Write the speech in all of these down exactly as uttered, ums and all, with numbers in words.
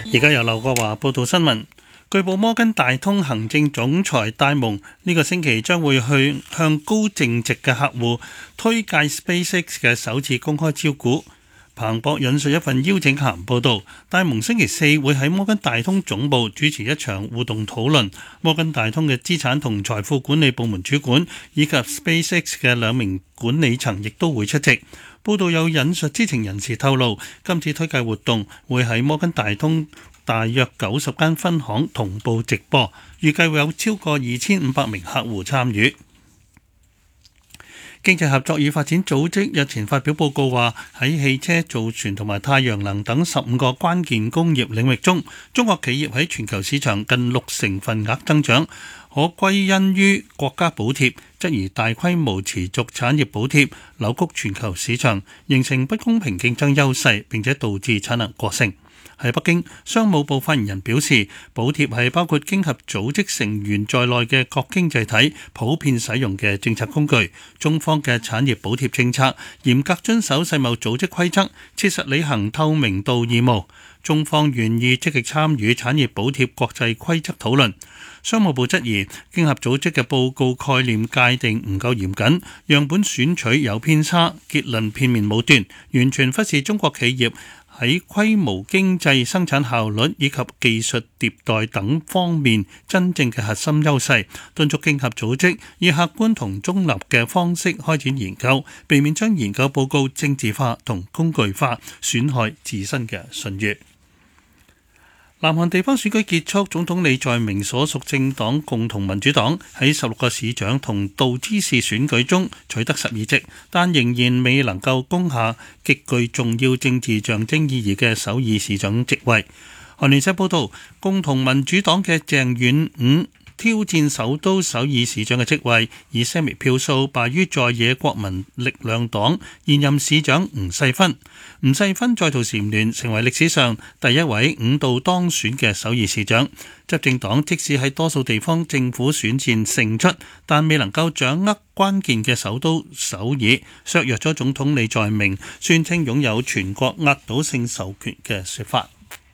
而家由劉國華報道新聞。據報摩根大通行政總裁戴蒙呢個星期將會去向高淨值嘅客戶推介 SpaceX 嘅首次公開招股。彭博引述一份邀請函報導，戴蒙星期四會喺摩根大通總部主持一場互動討論。摩根大通嘅資產同財富管理部門主管以及 SpaceX 嘅兩名管理層亦都會出席。報道有引述知情人士透露，今次推介活動會喺摩根大通大約九十間分行同步直播，預計會有超過二千五百名客戶參與。經濟合作與發展組織日前發表報告話，喺汽車、造船同埋太陽能等十五個關鍵工業領域中，中國企業喺全球市場近六成份額增長，可歸因於國家補貼，質疑大規模持續產業補貼扭曲全球市場，形成不公平競爭優勢，並且導致產能過剩。喺北京，商務部發言人表示，補貼係包括經合組織成員在內嘅各經濟體普遍使用嘅政策工具。中方嘅產業補貼政策嚴格遵守世貿組織規則，切實履行透明度義務。中方願意積極參與產業補貼國際規則討論。商務部質疑經合組織嘅報告概念界定唔夠嚴謹，樣本選取有偏差，結論片面武斷，完全忽視中國企業喺規模經濟、生產效率以及技術迭代等方面真正嘅核心優勢，敦促經合組織以客觀同中立嘅方式開展研究，避免將研究報告政治化同工具化，損害自身嘅信譽。南韓地方選舉結束，總統李在明所屬政黨共同民主黨喺十六個市長同道知事選舉中取得十二席，但仍然未能夠攻下極具重要政治象徵意義嘅首爾市長職位。韓聯社報道，共同民主黨嘅鄭遠五挑戰首都首爾市長嘅職位，以些微票數敗於在野國民力量黨現任市長吳世勳。吳世勳再度蟬聯，成為歷史上第一位五度當選嘅首爾市長。執政黨即使喺多數地方政府選戰勝出，但未能夠掌握關鍵嘅首都首爾，削弱咗總統李在明宣稱擁有全國壓倒性授權嘅說法。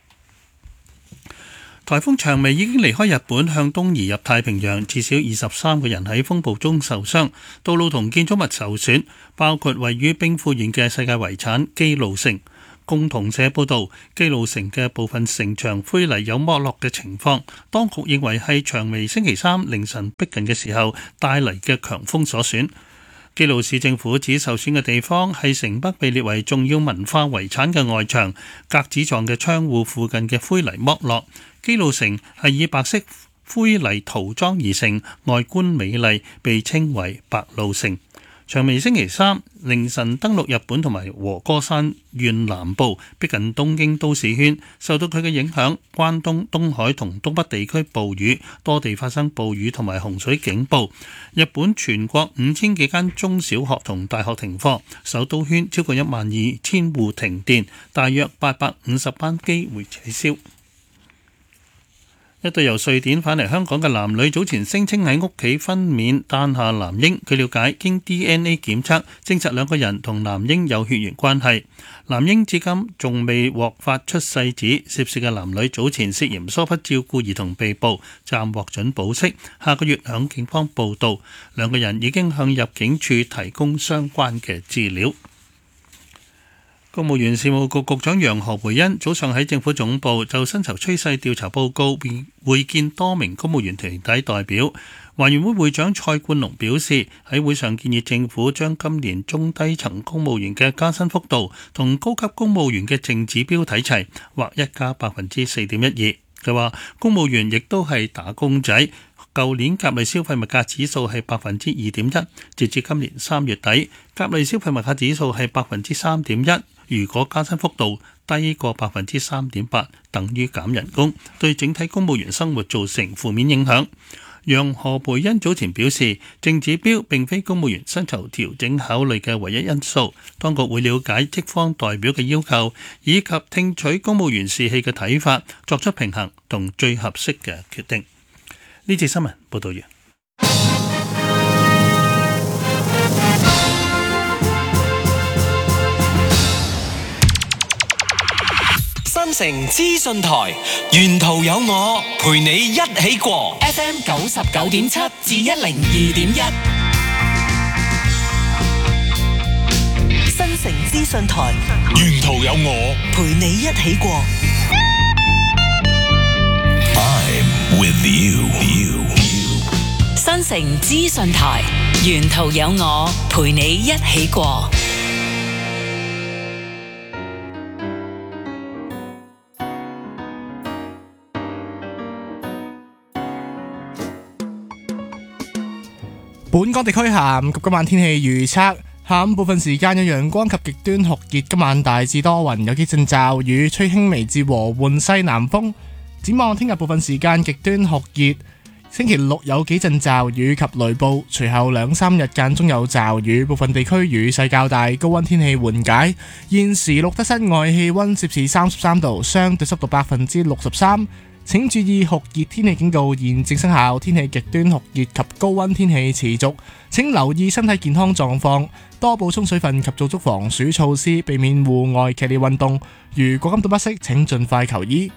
颱風長眉已經離開日本，向東移入太平洋，至少二十三個人喺風暴中受傷，道路同建築物受損，包括位於兵庫縣嘅世界遺產姬路城。共同社報導，姬路城嘅部分城牆灰泥有剝落嘅情況，當局認為係長眉星期三凌晨逼近嘅時候帶嚟嘅強風所損。姬路市政府指受損嘅地方係城北被列為重要文化遺產嘅外牆，格子狀嘅窗戶附近嘅灰泥剝落。姬路城係以白色灰泥塗裝而成，外觀美麗，被稱為白路城。長眉星期三凌晨登陸日本同埋和歌山縣南部，逼近東京都市圈。受到佢嘅影響，關東、東海同東北地區暴雨，多地發生暴雨同埋洪水警報。日本全國五千幾間中小學同大學停課，首都圈超過一萬二千戶停電，大約八百五十班機會取消。一對由瑞典返嚟香港嘅男女早前聲稱喺屋企分娩誕下男嬰。據了解，經 D N A 檢測證實兩個人同男嬰有血緣關係。男嬰至今仲未獲發出世紙。涉事嘅男女早前涉嫌疏忽照顧兒童被捕，暫獲准保釋，下個月向警方報到。兩個人已經向入境處提供相關嘅資料。公務員事務局局長楊何蓓茵早上喺政府總部就薪酬趨勢調查報告會見多名公務員團體代表。華員會會長蔡冠龍表示，喺會上建議政府將今年中低層公務員嘅加薪幅度同高級公務員嘅淨指標睇齊，或一加百分之四點一二。佢話公務員亦都係打工仔。舊年甲類消費物價指數係百分之二點一，截至今年三月底，甲類消費物價指數係百分之三點一。如果加薪幅度低過百分之三點八，等於減人工，對整體公務員生活造成負面影響。楊何蓓茵早前表示，淨指標並非公務員薪酬調整考慮嘅唯一因素，當局會了解職方代表嘅要求，以及聽取公務員士氣嘅睇法，作出平衡同最合適嘅決定。呢節新聞報道完。 新新城資訊台，沿途有我陪你一起過 F M 九十九點七至一零二點一。新城資訊台， 沿途有我陪你一起過。 I'm with you. you. 新城資訊台，沿途有我陪你一起過。 本港地區下午及今晚天氣預測：下午部分時間有陽光及極端酷熱，今晚大致多雲，有幾陣驟雨，吹輕微至和緩西南風。展望聽日部分時間極端酷熱，星期六有幾陣驟雨及雷暴，隨後兩三日間中有驟雨，部分地區雨勢較大，高溫天氣緩解。現時錄得室外氣溫攝氏三十三度，相對濕度百分之六十三。請注意酷熱天氣警告現正生效，天氣極端酷熱及高溫天氣持續，請留意身體健康狀況，多補充水分及做足防暑措施，避免戶外劇烈運動。如果感到不適，請盡快求醫。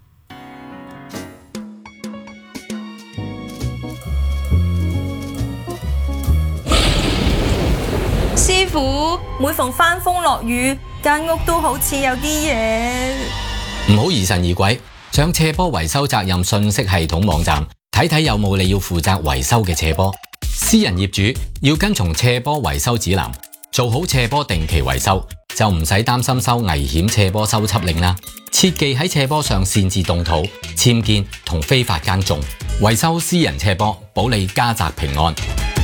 師傅，每逢翻風落雨，間屋都好似有啲嘢。 唔好疑神疑鬼。上斜坡維修責任信息系統網站睇睇有冇你要負責維修嘅斜坡。私人業主要跟從斜坡維修指南，做好斜坡定期維修，就唔使擔心收危險斜坡修葺令啦。切忌喺斜坡上擅自動土、僭建同非法耕種。維修私人斜坡，保你家宅平安。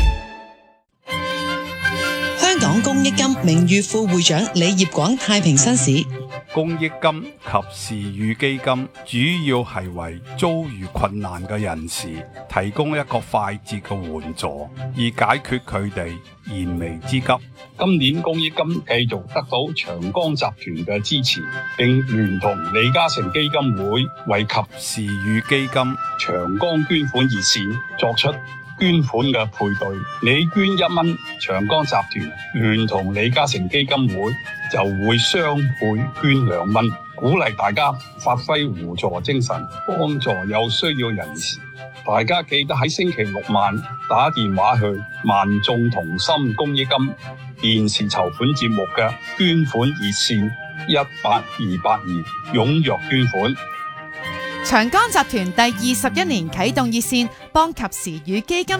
香港公益金名譽副會長李業廣太平紳士。 公益金及時雨基金主要係為遭遇困難嘅人士提供一個快捷嘅援助，以解決佢哋燃眉之急。 今年公益金繼續得到長江集團嘅支持，並聯同李嘉誠基金會為及時雨基金長江捐款熱線作出捐款嘅配對，你捐一蚊，長江集團聯同李嘉誠基金會就會雙倍捐兩蚊，鼓勵大家發揮互助精神，幫助有需要人士。大家記得喺星期六晚打電話去萬眾同心公益金電視籌款節目嘅捐款熱線一八二八二，踴躍捐款。 長江集團第二十一年啟動熱線，幫及時雨基金